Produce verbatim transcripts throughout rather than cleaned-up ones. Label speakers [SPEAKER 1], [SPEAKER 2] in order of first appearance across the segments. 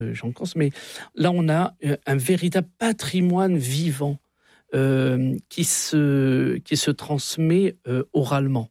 [SPEAKER 1] Jean Cans, mais là on a un véritable patrimoine vivant euh, qui, se, qui se transmet euh, oralement.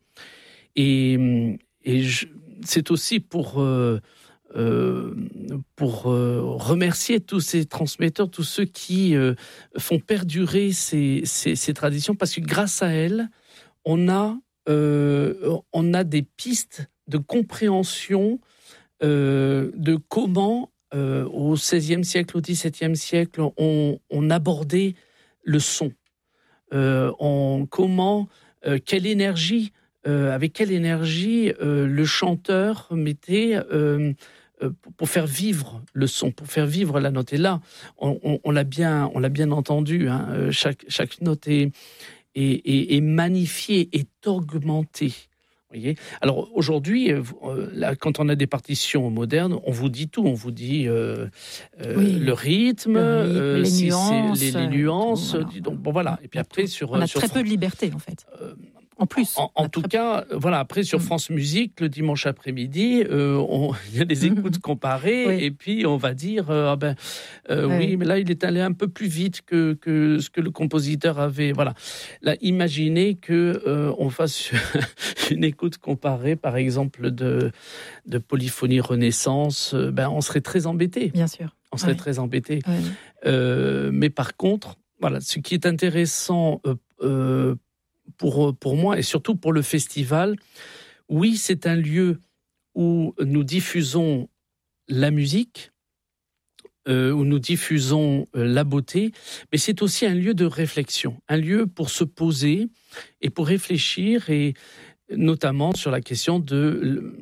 [SPEAKER 1] Et, et je, c'est aussi pour, euh, euh, pour euh, remercier tous ces transmetteurs, tous ceux qui euh, font perdurer ces, ces, ces traditions, parce que grâce à elles, on a, euh, on a des pistes de compréhension euh, de comment Euh, au seizième siècle, au dix-septième siècle, on, on abordait le son. Euh, on, comment, euh, quelle énergie, euh, avec quelle énergie euh, le chanteur mettait euh, euh, pour faire vivre le son, pour faire vivre la note. Et là, on, on, on l'a bien, on l'a bien entendu. Hein, chaque, chaque note est, est, est, est magnifiée, est augmentée. Voyez. Alors aujourd'hui, euh, là, quand on a des partitions modernes, on vous dit tout, on vous dit euh, euh,
[SPEAKER 2] oui,
[SPEAKER 1] le rythme,
[SPEAKER 2] le rythme
[SPEAKER 1] euh,
[SPEAKER 2] les,
[SPEAKER 1] si
[SPEAKER 2] nuances,
[SPEAKER 1] c'est les, les nuances.
[SPEAKER 2] tout, voilà.
[SPEAKER 1] Donc bon voilà. Et puis après sur
[SPEAKER 2] on a
[SPEAKER 1] sur
[SPEAKER 2] très
[SPEAKER 1] Fran-
[SPEAKER 2] peu de liberté en fait.
[SPEAKER 1] Euh,
[SPEAKER 2] En plus,
[SPEAKER 1] en, en tout
[SPEAKER 2] très...
[SPEAKER 1] cas, voilà. Après sur France Musique, le dimanche après-midi, euh, on, il y a des écoutes comparées,
[SPEAKER 2] oui.
[SPEAKER 1] et puis on va dire, euh, ah ben, euh,
[SPEAKER 2] oui.
[SPEAKER 1] oui, mais là il est allé un peu plus vite que que ce que le compositeur avait. Voilà. Là, imaginez que euh, on fasse une écoute comparée, par exemple de de Polyphonie Renaissance. Euh, ben, on serait très embêté.
[SPEAKER 2] Bien sûr.
[SPEAKER 1] On serait
[SPEAKER 2] oui.
[SPEAKER 1] très embêté.
[SPEAKER 2] Oui.
[SPEAKER 1] Euh, mais par contre, voilà, ce qui est intéressant. Euh, euh, Pour, pour moi et surtout pour le festival, oui, c'est un lieu où nous diffusons la musique, euh, où nous diffusons euh, la beauté, mais c'est aussi un lieu de réflexion, un lieu pour se poser et pour réfléchir, et notamment sur la question de,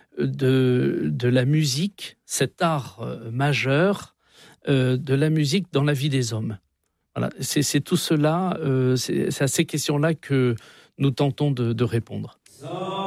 [SPEAKER 1] de, de la musique, cet art euh, majeur euh, de la musique dans la vie des hommes. Voilà, c'est, c'est tout cela, euh, c'est, c'est à ces questions-là que nous tentons de, de répondre.